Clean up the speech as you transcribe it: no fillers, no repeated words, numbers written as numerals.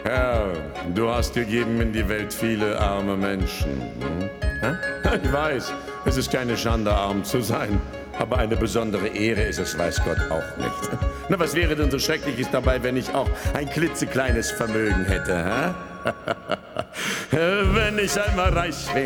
Herr, du hast gegeben in die Welt viele arme Menschen. Ich weiß, es ist keine Schande, arm zu sein. Aber eine besondere Ehre ist es, weiß Gott, auch nicht. Na, was wäre denn so Schreckliches dabei, wenn ich auch ein klitzekleines Vermögen hätte, hä? Wenn ich einmal reich wäre.